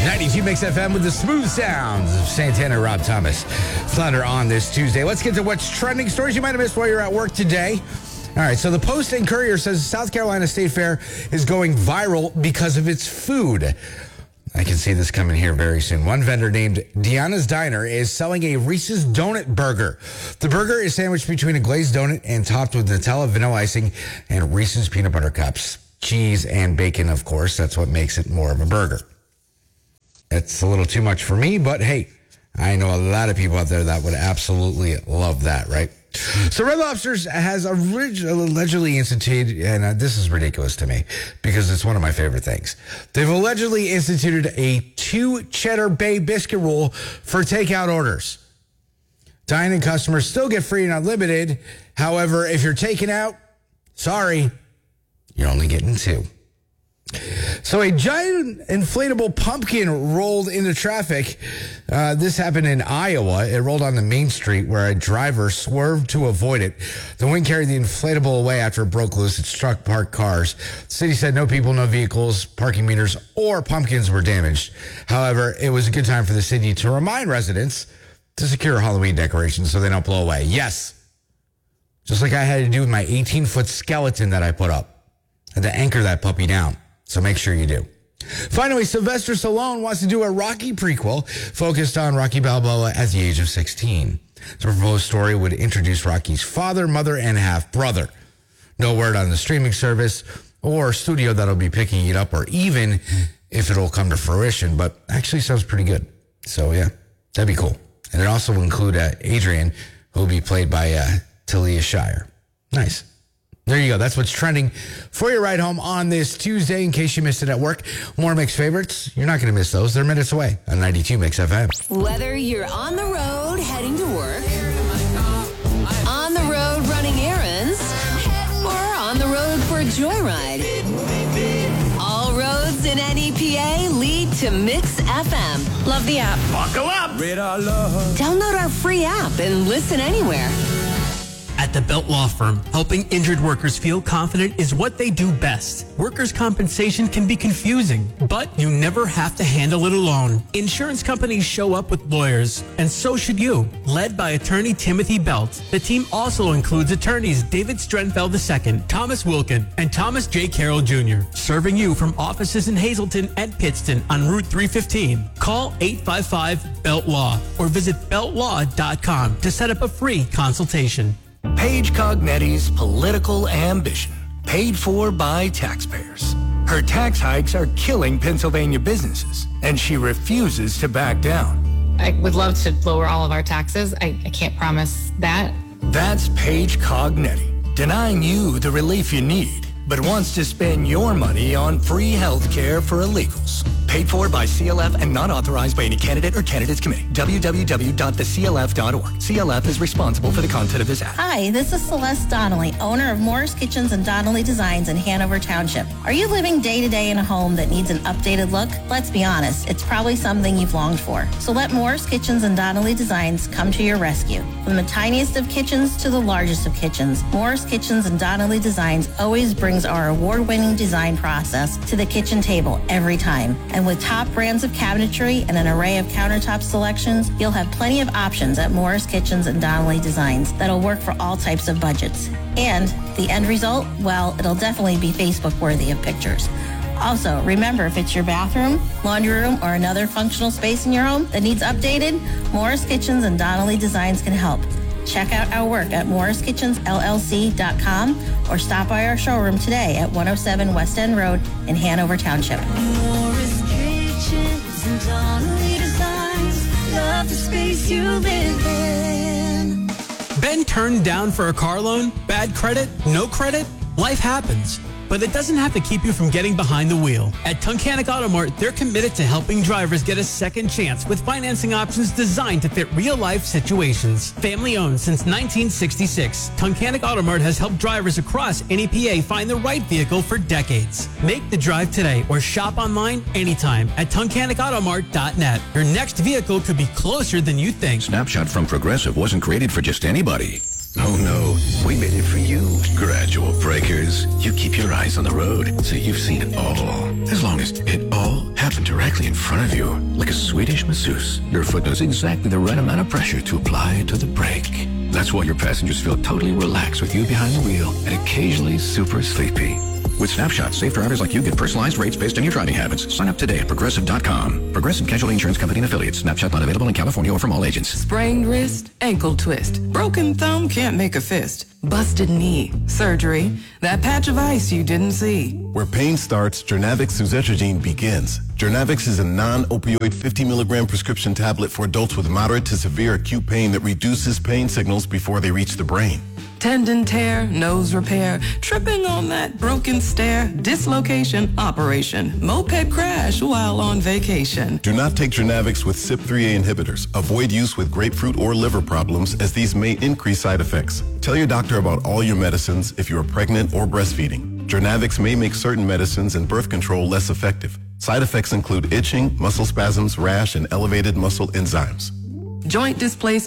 92 Mix FM with the smooth sounds of Santana, Rob Thomas. Thunder on this Tuesday. Let's get to what's trending. Stories you might have missed while you're at work today. All right, so the Post and Courier says South Carolina State Fair is going viral because of its food. I can see this coming here very soon. One vendor named Deanna's Diner is selling a Reese's Donut Burger. The burger is sandwiched between a glazed donut and topped with Nutella, vanilla icing, and Reese's peanut butter cups. Cheese and bacon, of course. That's what makes it more of a burger. It's a little too much for me, but hey, I know a lot of people out there that would absolutely love that, right? So Red Lobster's has allegedly instituted, and this is ridiculous to me because it's one of my favorite things. They've allegedly instituted a 2 cheddar bay biscuit rule for takeout orders. Dine-in customers still get free and unlimited. However, if you're taking out, sorry, you're only getting 2. So a giant inflatable pumpkin rolled into traffic. This happened in Iowa. It rolled onto Main Street where a driver swerved to avoid it. The wind carried the inflatable away after it broke loose. It struck parked cars. The city said no people, no vehicles, parking meters, or pumpkins were damaged. However, it was a good time for the city to remind residents to secure Halloween decorations so they don't blow away. Yes, just like I had to do with my 18-foot skeleton that I put up. I had to anchor that puppy down. So make sure you do. Finally, Sylvester Stallone wants to do a Rocky prequel focused on Rocky Balboa at the age of 16. The proposed story would introduce Rocky's father, mother, and half-brother. No word on the streaming service or studio that'll be picking it up or even if it'll come to fruition, but actually sounds pretty good. So, yeah, that'd be cool. And it also will include Adrian, who will be played by Talia Shire. Nice. There you go. That's what's trending for your ride home on this Tuesday. In case you missed it at work, more Mix favorites. You're not going to miss those. They're minutes away on 92 Mix FM. Whether you're on the road heading to work, on the road running errands, or on the road for a joyride, all roads in NEPA lead to Mix FM. Love the app. Buckle up. Download our free app and listen anywhere. At the Belt Law Firm, helping injured workers feel confident is what they do best. Workers' compensation can be confusing, but you never have to handle it alone. Insurance companies show up with lawyers, and so should you. Led by attorney Timothy Belt, the team also includes attorneys David Strenfeld II, Thomas Wilkin, and Thomas J. Carroll Jr., serving you from offices in Hazleton and Pittston on Route 315. Call 855-BELT-LAW or visit beltlaw.com to set up a free consultation. Paige Cognetti's political ambition, paid for by taxpayers. Her tax hikes are killing Pennsylvania businesses, and she refuses to back down. I would love to lower all of our taxes. I can't promise that. That's Paige Cognetti, denying you the relief you need, but wants to spend your money on free health care for illegals. Paid for by CLF and not authorized by any candidate or candidates committee. www.theclf.org. CLF is responsible for the content of this ad. Hi, this is Celeste Donnelly, owner of Morris Kitchens and Donnelly Designs in Hanover Township. Are you living day to day in a home that needs an updated look? Let's be honest, it's probably something you've longed for. So let Morris Kitchens and Donnelly Designs come to your rescue. From the tiniest of kitchens to the largest of kitchens, Morris Kitchens and Donnelly Designs always brings our award-winning design process to the kitchen table every time. And with top brands of cabinetry and an array of countertop selections, you'll have plenty of options at Morris Kitchens and Donnelly Designs that'll work for all types of budgets. And the end result, well, it'll definitely be Facebook worthy of pictures. Also, remember, if it's your bathroom, laundry room, or another functional space in your home that needs updated, Morris Kitchens and Donnelly Designs can help. Check out our work at morriskitchensllc.com or stop by our showroom today at 107 West End Road in Hanover Township. Morris Kitchens and Donnelly Designs, love the space you live in. Been turned down for a car loan? Bad credit? No credit? Life happens. But it doesn't have to keep you from getting behind the wheel. At Tunkhannock Auto Mart, they're committed to helping drivers get a second chance with financing options designed to fit real-life situations. Family-owned since 1966, Tunkhannock Auto Mart has helped drivers across NEPA find the right vehicle for decades. Make the drive today or shop online anytime at tunkhannockautomart.net. Your next vehicle could be closer than you think. Snapshot from Progressive wasn't created for just anybody. Oh no, we made it for you. Gradual breakers. You keep your eyes on the road, so you've seen it all. As long as it all happened to directly in front of you, like a Swedish masseuse. Your foot knows exactly the right amount of pressure to apply to the brake. That's why your passengers feel totally relaxed with you behind the wheel and occasionally super sleepy. With Snapshot, safe drivers like you get personalized rates based on your driving habits. Sign up today at Progressive.com. Progressive Casualty Insurance Company and Affiliates. Snapshot not available in California or from all agents. Sprained wrist, ankle twist, broken thumb, can't make a fist, busted knee, surgery, that patch of ice you didn't see. Where pain starts, Jernavix suzetrigine begins. Jernavix is a non-opioid 50 milligram prescription tablet for adults with moderate to severe acute pain that reduces pain signals before they reach the brain. Tendon tear, nose repair, tripping on that broken stair, dislocation, operation, moped crash while on vacation. Do not take Jernavix with CYP3A inhibitors. Avoid use with grapefruit or liver problems as these may increase side effects. Tell your doctor about all your medicines if you are pregnant or breastfeeding. Jernavix may make certain medicines and birth control less effective. Side effects include itching, muscle spasms, rash, and elevated muscle enzymes. Joint displacement.